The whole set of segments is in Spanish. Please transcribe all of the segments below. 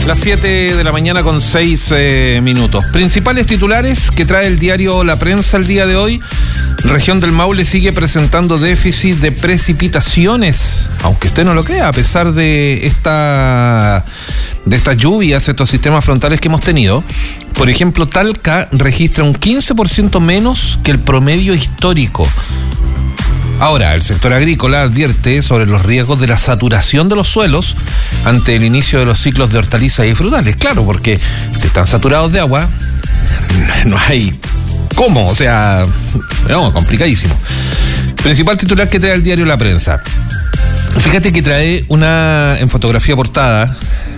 Las 7 de la mañana con 6 minutos. Principales titulares que trae el diario La Prensa el día de hoy. Región del Maule sigue presentando déficit de precipitaciones, aunque usted no lo crea, a pesar de estas lluvias, estos sistemas frontales que hemos tenido. Por ejemplo, Talca registra un 15% menos que el promedio histórico. Ahora, el sector agrícola advierte sobre los riesgos de la saturación de los suelos ante el inicio de los ciclos de hortalizas y frutales. Claro, porque si están saturados de agua, no hay cómo, o sea, no, complicadísimo. Principal titular que trae el diario La Prensa. Fíjate que trae en fotografía portada,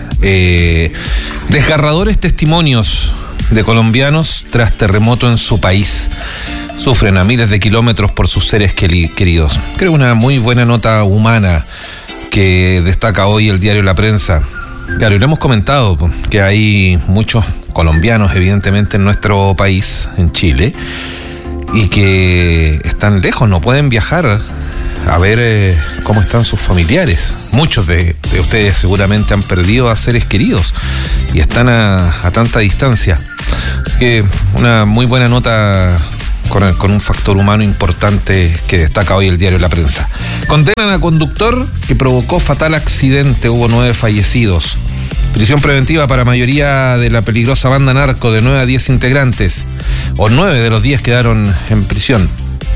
desgarradores testimonios de colombianos tras terremoto en su país. Sufren a miles de kilómetros por sus seres queridos. Creo una muy buena nota humana que destaca hoy el diario La Prensa. Claro, y lo hemos comentado, que hay muchos colombianos, evidentemente, en nuestro país, en Chile, y que están lejos, no pueden viajar a ver cómo están sus familiares. Muchos de ustedes seguramente han perdido a seres queridos y están a tanta distancia. Así que una muy buena nota con un factor humano importante que destaca hoy el diario La Prensa. Condenan a conductor que provocó fatal accidente, hubo 9 fallecidos. Prisión preventiva para mayoría de la peligrosa banda narco de 9 a 10 integrantes, o 9 de los 10 quedaron en prisión.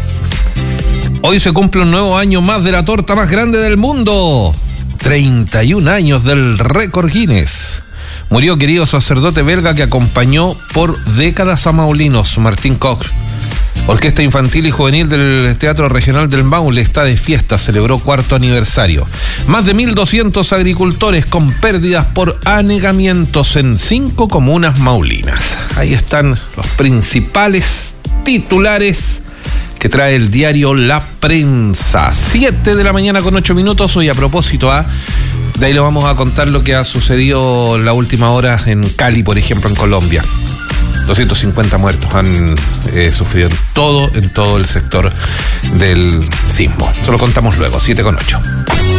Hoy se cumple un nuevo año más de la torta más grande del mundo. 31 años del récord Guinness. Murió querido sacerdote belga que acompañó por décadas a maulinos, Martín Koch. Orquesta Infantil y Juvenil del Teatro Regional del Maule está de fiesta, celebró 4º aniversario. Más de 1.200 agricultores con pérdidas por anegamientos en 5 comunas maulinas. Ahí están los principales titulares que trae el diario La Prensa. 7 de la mañana con 8 minutos. Hoy a propósito de ahí le vamos a contar lo que ha sucedido en la última hora en Cali, por ejemplo, en Colombia. 250 muertos han sufrido en todo el sector del sismo. Eso lo contamos luego, 7 con 8.